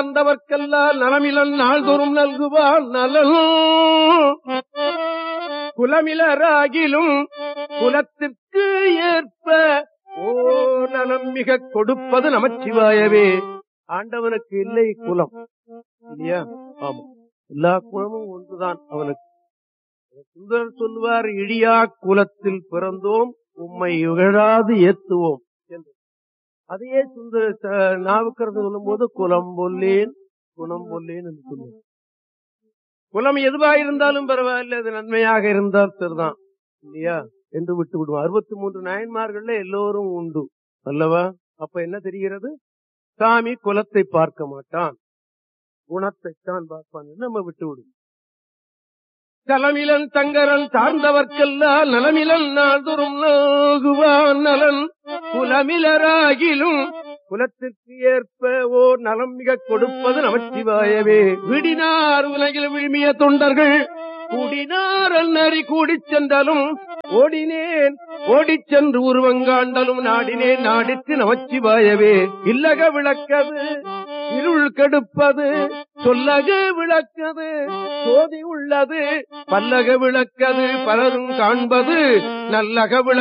வந்தவர்க்கெல்லாம் நலமிலன் நாள்தோறும் நல்குவான் நலன் குலமிலராகிலும் குலத்திற்கு ஏற்ப நலம் மிக கொடுப்பது நமச்சிவாயவே. ஆண்டவனுக்கு இல்லை குலம் இல்லையா? ஆமா, எல்லா குலமும் ஒன்றுதான் அவனுக்கு. சுந்தரர் சொல்லுவார், இடியா குலத்தில் பிறந்தோம் உம்மை இகழாது ஏத்துவோம் என்று. அதையே சுந்தர நாவுக்கரசர் சொல்லும் போது குலம் பொல்லேன் குணம் பொல்லேன் என்று சொல்லுவார். குலம் எதுவாயிருந்தாலும் பரவாயில்ல, அது நன்மையாக இருந்தால் சரிதான் இல்லையா என்று விட்டு விடுவோம். 63 நாயன்மார்கள்ல எல்லோரும் உண்டு அல்லவா? அப்ப என்ன தெரிகிறது? சாமி குலத்தை பார்க்க மாட்டான், குணத்தைத்தான் பார்ப்பான். நம்ம விட்டு விடுவோம். தலமிலன் தங்கரன் சார்ந்தவர்க்கெல்லாம் நலமிலன் நாள்தோறும் நல்குவான் நலன் குலமிலராகிலும் குலத்திற்கு ஏற்ப நலம் மிக கொடுப்பது நமச்சிவாயவே. விடினார் உலகில் விழுமிய தொண்டர்கள் கூடினார் அந்நறி கூடிச் சென்றாலும் ஓடினேன் ஓடிச் சென்று உருவங்காண்டலும் நாடினேன் நாடித்து நமச்சிவாயவே. இல்லக விளக்கது இருள் கெடுப்பது சொல்லக விளக்கது சோதி உள்ளது பல்லக விளக்கது பலரும் காண்பது நல்லக விளக்க